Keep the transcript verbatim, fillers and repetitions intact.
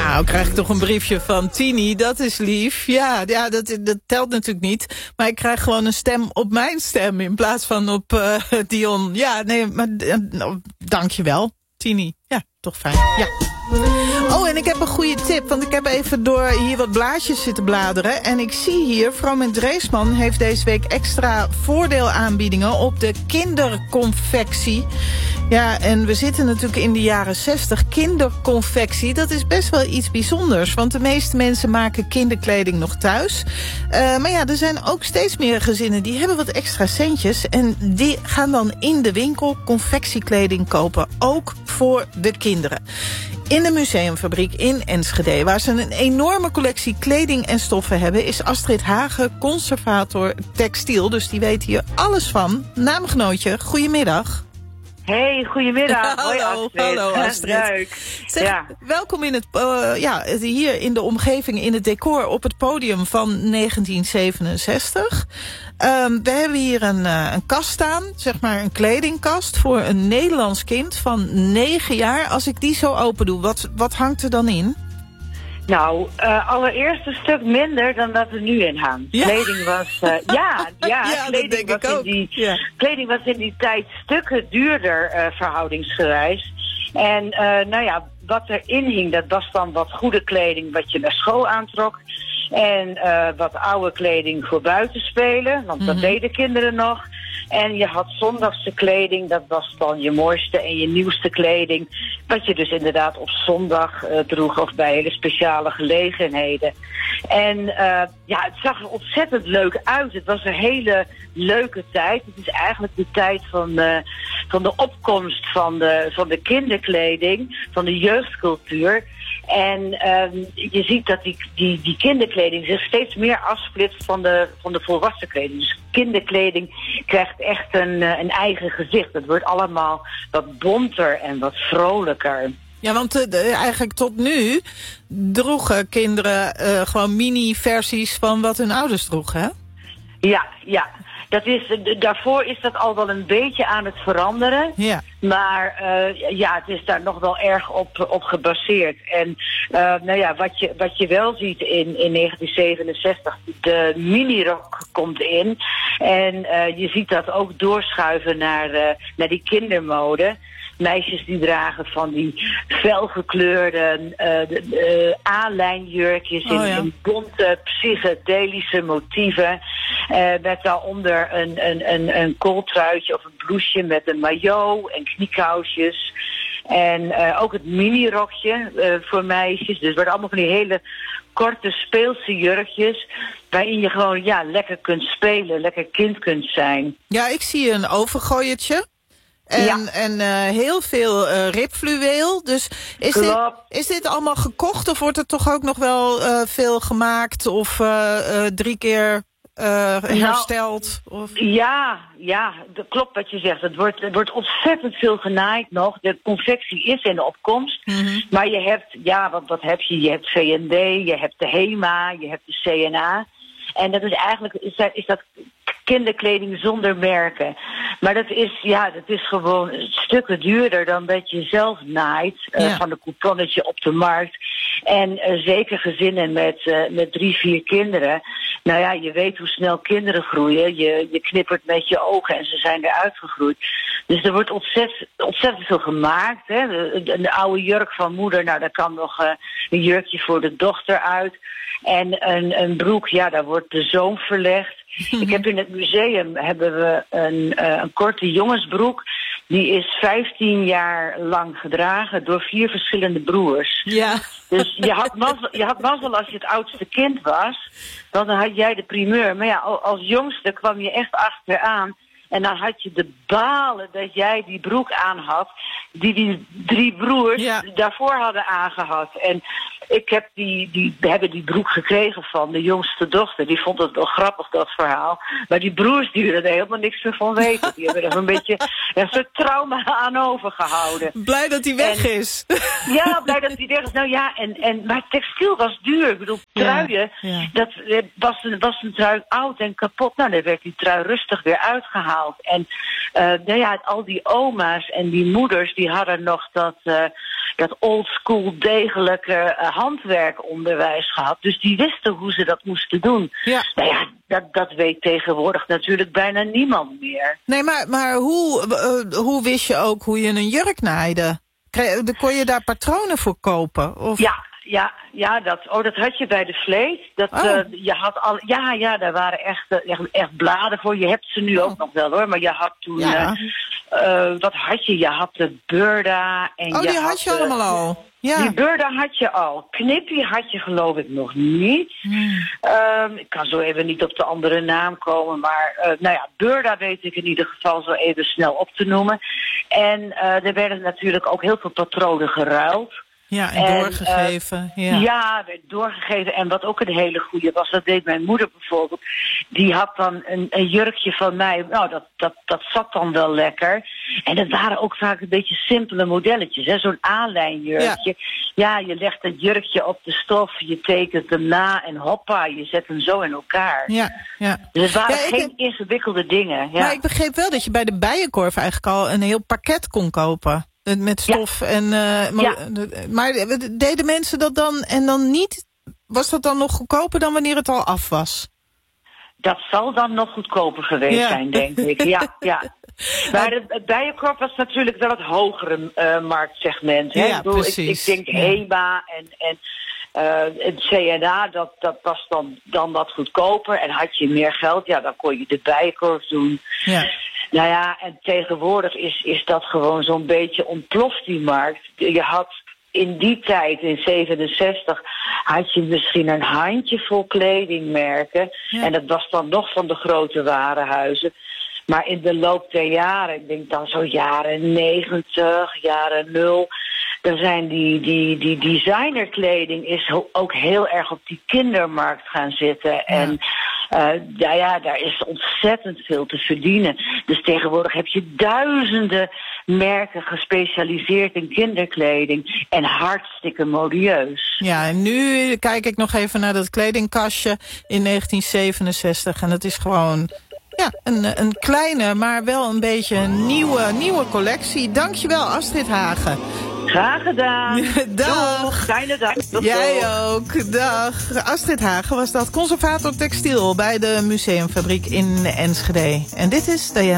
Nou, krijg ik toch een briefje van Tini, dat is lief. Ja, ja dat, dat telt natuurlijk niet. Maar ik krijg gewoon een stem op mijn stem in plaats van op uh, Dion. Ja, nee, maar uh, dank je wel, Tini. Ja, toch fijn. Ja. Oh, en ik heb een goede tip, want ik heb even door hier wat blaadjes zitten bladeren. En ik zie hier, Vroom Dreesman heeft deze week extra voordeelaanbiedingen op de kinderconfectie. Ja, en we zitten natuurlijk in de jaren zestig. Kinderconfectie, dat is best wel iets bijzonders. Want de meeste mensen maken kinderkleding nog thuis. Uh, maar ja, er zijn ook steeds meer gezinnen die hebben wat extra centjes. En die gaan dan in de winkel confectiekleding kopen. Ook voor de kinderen. In de museumfabriek in Enschede, waar ze een enorme collectie kleding en stoffen hebben, is Astrid Hagen conservator textiel. Dus die weet hier alles van. Naamgenootje, goedemiddag. Hey, goedemiddag. hallo, Hoi Astrid. hallo Astrid. Leuk. Zeg, ja. Welkom in het, uh, ja, hier in de omgeving, in het decor op het podium van negentien zevenenzestig. Um, we hebben hier een, uh, een kast staan, zeg maar een kledingkast voor een Nederlands kind van negen jaar. Als ik die zo open doe, wat, wat hangt er dan in? Nou, uh, allereerst een stuk minder dan dat er nu in hangt. Ja. Kleding was, uh, ja, ja, ja kleding, dat denk was ik ook. In die, Ja. kleding was in die tijd stukken duurder, uh, verhoudingsgewijs. En uh, nou ja, wat erin hing, dat was dan wat goede kleding wat je naar school aantrok. En uh, wat oude kleding voor buiten spelen, want dat Mm-hmm. deden kinderen nog. En je had zondagse kleding, dat was dan je mooiste en je nieuwste kleding. Wat je dus inderdaad op zondag uh, droeg of bij hele speciale gelegenheden. En uh, ja, het zag er ontzettend leuk uit. Het was een hele leuke tijd. Het is eigenlijk de tijd van, uh, van de opkomst van de, van de kinderkleding, van de jeugdcultuur. En uh, je ziet dat die, die, die kinderkleding zich steeds meer afsplitst van de, van de volwassen kleding. Dus kinderkleding krijgt echt een, een eigen gezicht. Het wordt allemaal wat bonter en wat vrolijker. Ja, want uh, de, eigenlijk tot nu droegen kinderen uh, gewoon mini-versies van wat hun ouders droegen, hè? Ja, ja. Dat is, daarvoor is dat al wel een beetje aan het veranderen. Ja. Maar uh, ja, het is daar nog wel erg op, op gebaseerd. En uh, nou ja, wat je, wat je wel ziet in, in negentien zevenenzestig, de minirok komt in. En uh, je ziet dat ook doorschuiven naar, uh, naar die kindermode. Meisjes die dragen van die felgekleurde uh, uh, A-lijnjurkjes in, oh, ja. in bonte psychedelische motieven. Uh, met daaronder een, een, een, een kooltruitje of een blouseje met een maillot en kniekousjes. En uh, ook het minirokje uh, voor meisjes. Dus het worden allemaal van die hele korte speelse jurkjes, waarin je gewoon ja, lekker kunt spelen, lekker kind kunt zijn. Ja, ik zie een overgooiertje. En, ja. en uh, heel veel uh, ribfluweel. Dus is dit, is dit allemaal gekocht of wordt er toch ook nog wel uh, veel gemaakt of uh, uh, drie keer uh, hersteld? Nou, of? Ja, ja, dat klopt wat je zegt. Het wordt, er wordt ontzettend veel genaaid nog. De confectie is in de opkomst. Mm-hmm. Maar je hebt, ja, wat, wat heb je? Je hebt V en D, je hebt de HEMA, je hebt de C N A. En dat is eigenlijk, is dat, is dat kinderkleding zonder merken. Maar dat is, ja, dat is gewoon stukken duurder dan dat je zelf naait. Uh, ja. Van een couponnetje op de markt. En uh, zeker gezinnen met, uh, met drie, vier kinderen. Nou ja, je weet hoe snel kinderen groeien. Je, je knippert met je ogen en ze zijn eruit gegroeid. Dus er wordt ontzettend, ontzettend veel gemaakt. Hè. De, de, de oude jurk van moeder, nou daar kan nog uh, een jurkje voor de dochter uit. En een, een broek, ja, daar wordt de zoom verlegd. Mm-hmm. Ik heb in het museum hebben we een, uh, een korte jongensbroek. Die is vijftien jaar lang gedragen door vier verschillende broers. Ja. Dus je had mazzel, je had mazzel als je het oudste kind was. Dan had jij de primeur. Maar ja, als jongste kwam je echt achteraan. En dan had je de balen dat jij die broek aan had, die die drie broers ja. daarvoor hadden aangehad. En ik heb die, die, we hebben die broek gekregen van de jongste dochter. Die vond het wel grappig, dat verhaal. Maar die broers die willen er helemaal niks meer van weten. Die hebben er een beetje een soort trauma aan overgehouden. Blij dat hij weg en, is. Ja, blij dat hij weg is. Nou ja, en, en, maar textiel was duur. Ik bedoel, truien, ja, ja. dat was een, was een trui oud en kapot. Nou, dan werd die trui rustig weer uitgehaald. En uh, nou ja, al die oma's en die moeders, die hadden nog dat, uh, dat oldschool degelijke uh, handwerkonderwijs gehad. Dus die wisten hoe ze dat moesten doen. Ja. Nou ja, dat, dat weet tegenwoordig natuurlijk bijna niemand meer. Nee, maar, maar hoe, uh, hoe wist je ook hoe je een jurk naaide? Kre- kon je daar patronen voor kopen? Of? Ja. Ja, ja dat, oh, dat had je bij de Vleet. Dat, oh. uh, je had al, ja, ja, daar waren echt, echt, echt bladen voor. Je hebt ze nu oh. ook nog wel hoor, maar je had toen... Ja. Uh, uh, wat had je? Je had de Burda en oh, je die had had je de, allemaal al? Ja. Die Burda had je al. Knippie had je geloof ik nog niet. Hmm. Um, ik kan zo even niet op de andere naam komen, maar uh, nou ja, Burda weet ik in ieder geval zo even snel op te noemen. En uh, er werden natuurlijk ook heel veel patronen geruild. Ja, en, en doorgegeven. Uh, ja. ja, werd doorgegeven. En wat ook een hele goeie was, dat deed mijn moeder bijvoorbeeld. Die had dan een, een jurkje van mij. Nou, dat, dat, dat zat dan wel lekker. En dat waren ook vaak een beetje simpele modelletjes. Hè? Zo'n aanlijnjurkje. Ja. ja, je legt dat jurkje op de stof, je tekent hem na en hoppa, je zet hem zo in elkaar. Ja, ja. Dus het waren ja, geen heb... ingewikkelde dingen. Ja. Maar ik begreep wel dat je bij de Bijenkorf eigenlijk al een heel pakket kon kopen. Met stof ja. en... Uh, maar, ja. maar deden mensen dat dan en dan niet? Was dat dan nog goedkoper dan wanneer het al af was? Dat zal dan nog goedkoper geweest ja. zijn, denk ik. Ja, ja. Maar het Bijenkorf was natuurlijk wel het hogere uh, marktsegment. Hè? Ja, ik, bedoel, precies. Ik, ik denk ja. HEMA en... en Uh, het C N A, dat, dat was dan, dan wat goedkoper. En had je meer geld, ja, dan kon je de Bijenkorf doen. Ja. Nou ja, en tegenwoordig is, is dat gewoon zo'n beetje ontploft, die markt. Je had in die tijd, in zevenenzestig, had je misschien een handjevol kledingmerken. Ja. En dat was dan nog van de grote warenhuizen. Maar in de loop der jaren, ik denk dan zo jaren negentig, jaren nul... Dan zijn die, die, die designerkleding is ook heel erg op die kindermarkt gaan zitten. Ja. En uh, ja, ja, daar is ontzettend veel te verdienen. Dus tegenwoordig heb je duizenden merken gespecialiseerd in kinderkleding. En hartstikke modieus. Ja, en nu kijk ik nog even naar dat kledingkastje in negentien zevenenzestig. En dat is gewoon... Ja, een, een kleine, maar wel een beetje een nieuwe, nieuwe collectie. Dankjewel, Astrid Hagen. Graag gedaan. Dag. Doeg, fijne dag. Tot Jij door. ook. Dag. Astrid Hagen was dat, conservator textiel bij de Museumfabriek in Enschede. En dit is Diana